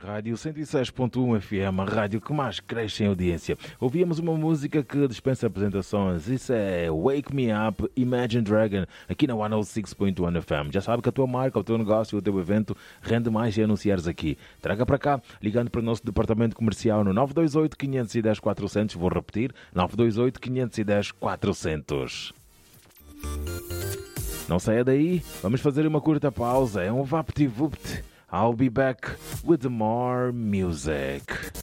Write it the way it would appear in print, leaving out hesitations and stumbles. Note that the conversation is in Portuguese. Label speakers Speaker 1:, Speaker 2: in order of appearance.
Speaker 1: Rádio 106.1 FM, a rádio que mais cresce em audiência. Ouvíamos uma música que dispensa apresentações. Isso é Wake Me Up, Imagine Dragon, aqui na 106.1 FM. Já sabe que a tua marca, o teu negócio, o teu evento rende mais se anunciares aqui. Traga para cá, ligando para o nosso departamento comercial no 928 510 400. Vou repetir, 928 510 400. Não saia daí, vamos fazer uma curta pausa. É um VaptVupt. I'll be back with more music.